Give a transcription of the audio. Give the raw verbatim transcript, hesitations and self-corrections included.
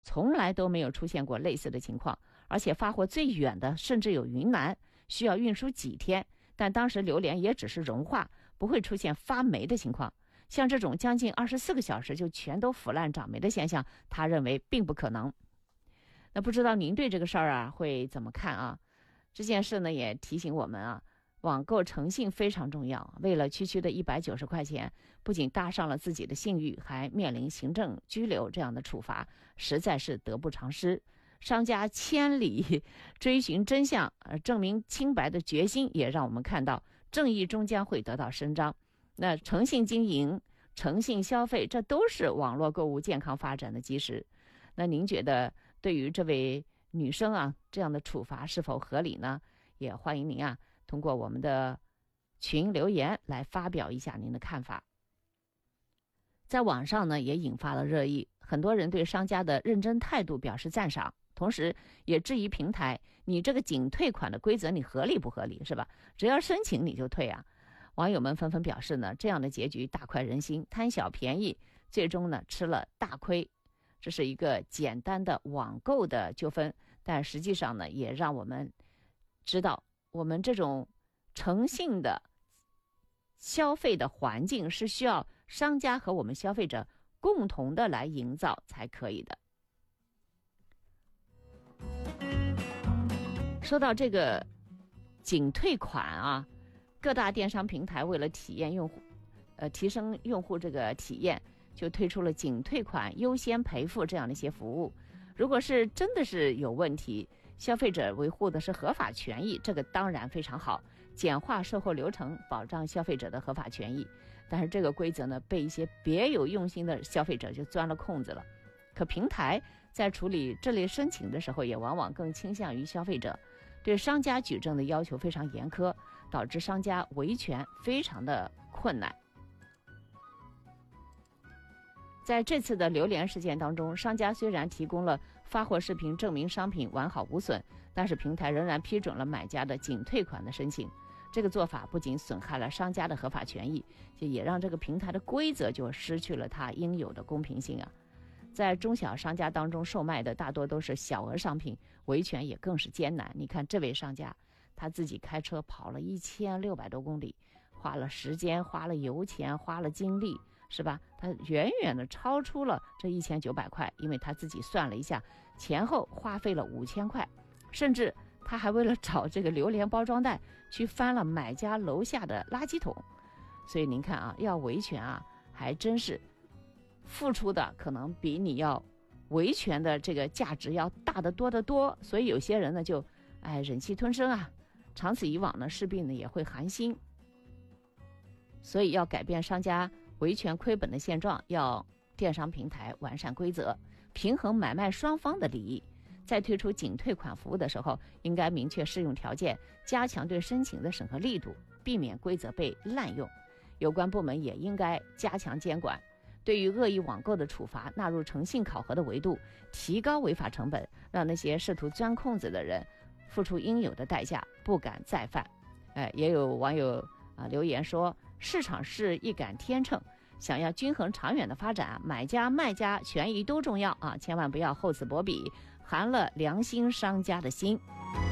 从来都没有出现过类似的情况，而且发货最远的甚至有云南，需要运输几天，但当时榴莲也只是融化，不会出现发霉的情况。像这种将近二十四个小时就全都腐烂长霉的现象，他认为并不可能。那不知道您对这个事儿啊会怎么看啊？这件事呢也提醒我们啊，网购诚信非常重要。为了区区的一百九十块钱，不仅搭上了自己的信誉，还面临行政拘留这样的处罚，实在是得不偿失。商家千里追寻真相，呃，证明清白的决心，也让我们看到正义终将会得到伸张。那诚信经营、诚信消费，这都是网络购物健康发展的基石。那您觉得对于这位女生啊这样的处罚是否合理呢？也欢迎您啊通过我们的群留言来发表一下您的看法。在网上呢也引发了热议，很多人对商家的认真态度表示赞赏，同时也质疑平台，你这个仅退款的规则你合理不合理，是吧？只要申请你就退啊。网友们纷纷表示呢，这样的结局大快人心，贪小便宜最终呢吃了大亏。这是一个简单的网购的纠纷，但实际上呢也让我们知道，我们这种诚信的消费的环境是需要商家和我们消费者共同的来营造才可以的。说到这个仅退款啊，各大电商平台为了体验用户，呃，提升用户这个体验，就推出了仅退款、优先赔付这样的一些服务。如果是真的是有问题，消费者维护的是合法权益，这个当然非常好，简化售后流程，保障消费者的合法权益。但是这个规则呢，被一些别有用心的消费者就钻了空子了。可平台在处理这类申请的时候，也往往更倾向于消费者，对商家举证的要求非常严苛，导致商家维权非常的困难。在这次的榴莲事件当中，商家虽然提供了发货视频证明商品完好无损，但是平台仍然批准了买家的仅退款的申请。这个做法不仅损害了商家的合法权益，也让这个平台的规则就失去了它应有的公平性啊。在中小商家当中售卖的大多都是小额商品，维权也更是艰难。你看这位商家，他自己开车跑了一千六百多公里，花了时间，花了油钱，花了精力，是吧？他远远的超出了这一千九百块，因为他自己算了一下，前后花费了五千块，甚至他还为了找这个榴莲包装袋，去翻了买家楼下的垃圾桶。所以您看啊，要维权啊，还真是付出的可能比你要维权的这个价值要大得多得多。所以有些人呢就哎忍气吞声啊，长此以往呢势必呢也会寒心。所以要改变商家维权亏本的现状，要电商平台完善规则，平衡买卖双方的利益。在推出仅退款服务的时候，应该明确适用条件，加强对申请的审核力度，避免规则被滥用。有关部门也应该加强监管，对于恶意网购的处罚纳入诚信考核的维度，提高违法成本，让那些试图钻空子的人付出应有的代价，不敢再犯。哎，也有网友啊留言说，市场是一杆天秤，想要均衡长远的发展，买家卖家权益都重要啊，千万不要厚此薄彼，寒了良心商家的心。